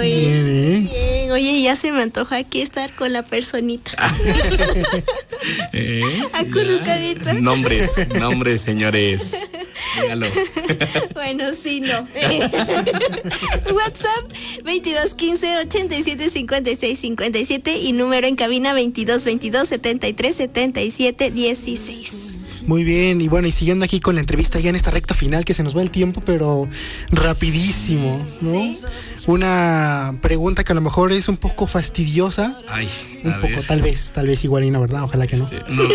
Bien. Oye, ya se me antoja aquí estar con la personita. Acurrucadita. Nombres, señores. Dígalo. Bueno, sí, no. WhatsApp 2215-8756-57 y número en cabina 2222-7377-16. Muy bien, y bueno, y siguiendo aquí con la entrevista ya en esta recta final, que se nos va el tiempo, pero rapidísimo, ¿no? ¿Sí? Una pregunta que a lo mejor es un poco fastidiosa. Ay, un poco, tal vez igual y no, ¿verdad? Ojalá que no. Sí. No.